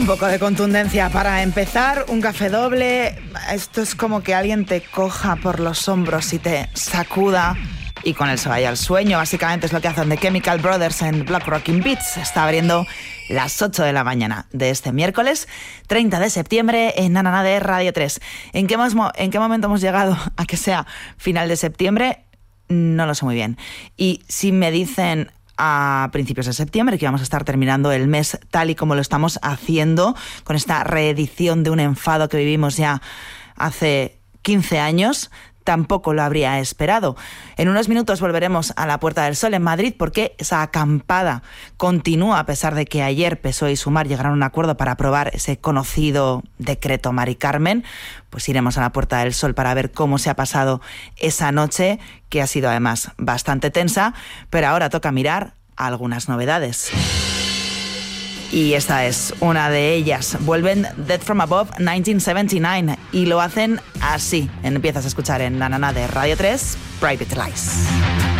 Un poco de contundencia para empezar, un café doble. Esto es como que alguien te coja por los hombros y te sacuda y con él se vaya al sueño. Básicamente es lo que hacen The Chemical Brothers en Black Rocking Beats. Está abriendo las 8 de la mañana de este miércoles 30 de septiembre en Nana de Radio 3. ¿En qué momento hemos llegado a que sea final de septiembre? No lo sé muy bien. Y si me dicen a principios de septiembre que vamos a estar terminando el mes tal y como lo estamos haciendo, con esta reedición de un enfado que vivimos ya hace 15 años, tampoco lo habría esperado. En unos minutos volveremos a la Puerta del Sol en Madrid porque esa acampada continúa a pesar de que ayer PSOE y Sumar llegaron a un acuerdo para aprobar ese conocido decreto Mari Carmen. Pues iremos a la Puerta del Sol para ver cómo se ha pasado esa noche, que ha sido además bastante tensa, pero ahora toca mirar algunas novedades. Y esta es una de ellas. Vuelven Dead From Above 1979 y lo hacen así. Empiezas a escuchar en Nana de Radio 3, Private Lies.